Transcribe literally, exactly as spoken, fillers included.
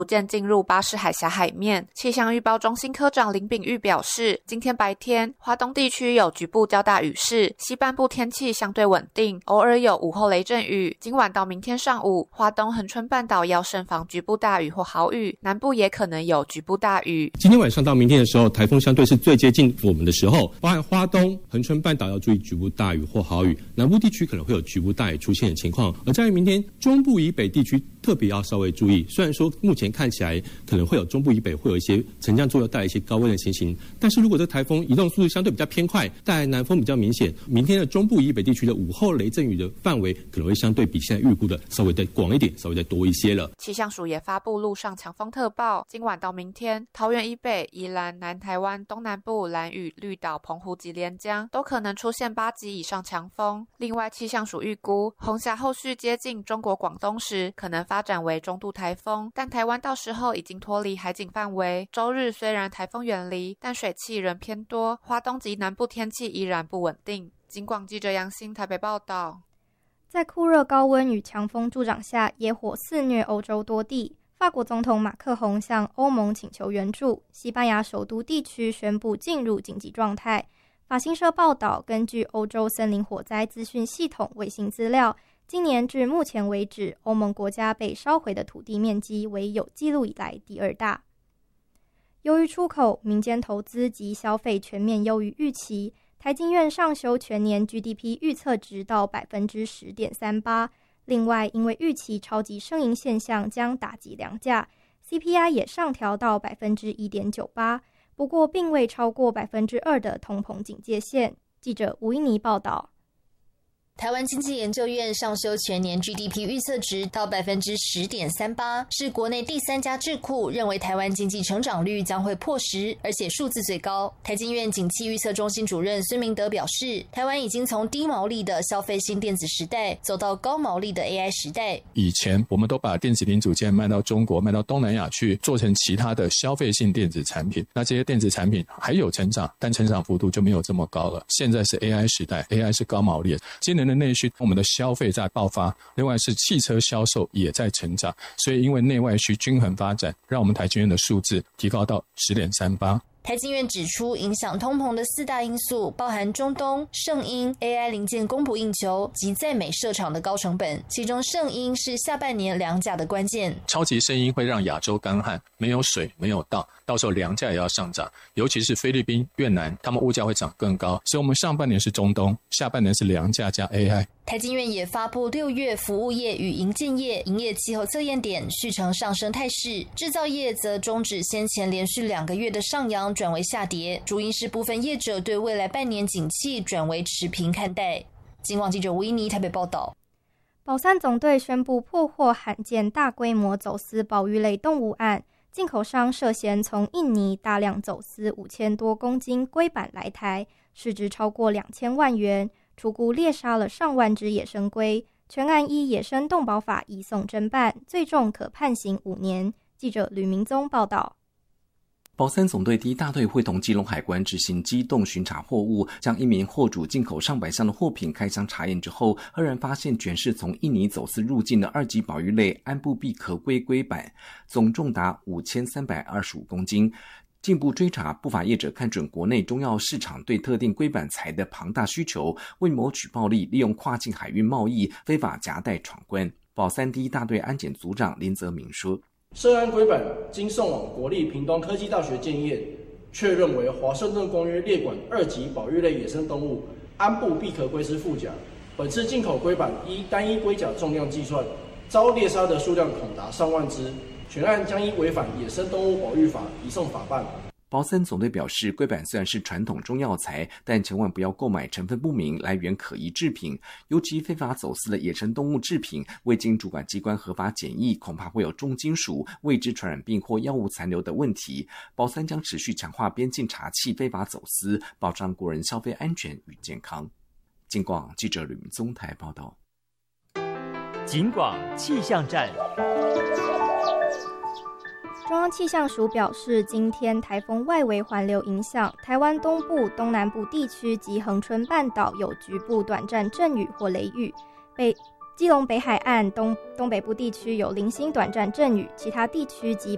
逐渐进入巴士海峡海面。气象预报中心科长林秉玉表示，今天白天华东地区有局部较大雨势，西半部天气相对稳定，偶尔有午后雷阵雨。今晚到明天上午，华东恒春半岛要慎防局部大雨或豪雨，南部也可能有局部大雨。 今天晚上到明天的时候，台风相对是最接近我们的时候，包含花东、恒春半岛要注意局部大雨或豪雨，南部地区可能会有局部大雨出现的情况。而在于明天，中部以北地区特别要稍微注意。虽然说目前看起来可能会有中部以北会有一些沉降作用带来一些高温的情形，但是如果这台风移动速度相对比较偏快，带来南风比较明显，明天的中部以北地区的午后雷阵雨的范围可能会相对比现在预估的稍微再广一点，稍微再多一些了。 气象署也发布陆上强风特报，今晚到明天，桃园以北、宜兰、南台湾东南部、兰屿、绿岛、澎湖及连江都可能出现八级以上强风。另外，气象署预估红霞后续接近中国广东时，可能发展为中度台风，但台湾到时候已经脱离海警范围。周日虽然台风远离，但水汽仍偏多，花东及南部天气依然不稳定。警广记者杨欣台北报道。 在酷热高温与强风助长下，野火肆虐欧洲多地。法国总统马克宏向欧盟请求援助，西班牙首都地区宣布进入紧急状态。法新社报道，根据欧洲森林火灾资讯系统卫星资料，今年至目前为止，欧盟国家被烧毁的土地面积为有记录以来第二大。由于出口、民间投资及消费全面优于预期，台经院上修全年 G D P 预测值到 百分之十点三八。另外，因为预期超级盛银现象将打击粮价， C P I 也上调到 百分之一点九八， 不过并未超过 百分之二 的通膨警戒线。记者吴依妮报道。 台湾经济研究院上修全年 G D P 预测值到 百分之十点三八， 是国内第三家智库认为台湾经济成长率将会破十，而且数字最高。台经院景气预测中心主任孙明德表示，台湾已经从低毛利的消费性电子时代走到高毛利的 A I 时代。 以前我们都把电子零组件卖到中国、卖到东南亚去，做成其他的消费性电子产品，那这些电子产品还有成长，但成长幅度就没有这么高了。现在是 A I 时代， A I 是高毛利，今年的内需，我们的消费在爆发，另外是汽车销售也在成长，所以因为内外需均衡发展，让我们台经院的数字提高到 十点三八。 台经院指出，影响通膨的四大因素包含中东、圣婴、A I 零件供不应求及在美设厂的高成本，其中圣婴是下半年粮价的关键。 超级圣婴会让亚洲干旱，没有水，没有稻，到时候粮价也要上涨，尤其是菲律宾、越南，他们物价会涨更高。所以我们上半年是中东，下半年是粮价加 A I。 台经院也发布六月服务业与营建业营业气候测验点续呈上升态势，制造业则终止先前连续两个月的上扬，转为下跌，主因是部分业者对未来半年景气转为持平看待。警广记者吴依妮台北报道。 保三总队宣布破获罕见大规模走私保育类动物案，进口商涉嫌从印尼大量走私五千多公斤龟板来台，市值超过两千万元，初估猎杀了上万只野生龟，全案依野生动保法移送侦办，最重可判刑五年。记者吕明宗报道。 保三总队第一大队会同基隆海关执行机动巡查货物，将一名货主进口上百箱的货品开箱查验之后，赫然发现全是从印尼走私入境的二级保育类安布毕壳龟龟板，总重达五千三百二十五公斤。进一步追查，不法业者看准国内中药市场对特定龟板材的庞大需求，为谋取暴利，利用跨境海运贸易非法夹带闯关。保三第一大队安检组长林泽明说， 涉案龟板经送往国立屏东科技大学检验，确认为华盛顿公约列管二级保育类野生动物安布毕壳龟丝腹甲。本次进口龟板依单一龟甲重量计算，遭猎杀的数量恐达上万只，全案将依违反野生动物保育法移送法办。 保三总队表示，龟板虽然是传统中药材，但千万不要购买成分不明、来源可疑制品，尤其非法走私的野生动物制品，未经主管机关合法检疫，恐怕会有重金属、未知传染病或药物残留的问题。保三将持续强化边境查缉非法走私，保障国人消费安全与健康。警广记者吕明宗台报道。 警广气象站。 中央气象署表示，今天台风外围环流影响台湾东部、东南部地区及恒春半岛有局部短暂阵雨或雷雨，北基隆北海岸东东北部地区有零星短暂阵雨，其他地区及